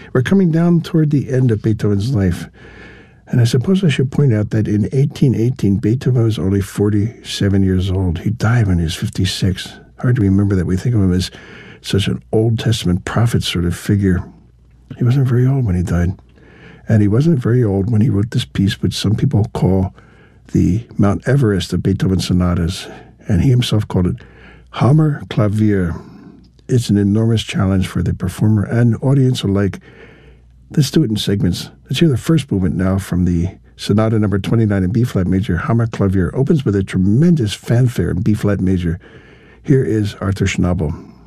We're coming down toward the end of Beethoven's life. And I suppose I should point out that in 1818, Beethoven was only 47 years old. He died when he was 56. Hard to remember that. We think of him as such an Old Testament prophet sort of figure. He wasn't very old when he died. And he wasn't very old when he wrote this piece, which some people call the Mount Everest of Beethoven sonatas. And he himself called it Hammer Klavier. It's an enormous challenge for the performer and audience alike. Let's do it in segments. Let's hear the first movement now from the Sonata number 29 in B-flat major. Hammer Klavier opens with a tremendous fanfare in B-flat major. Here is Arthur Schnabel.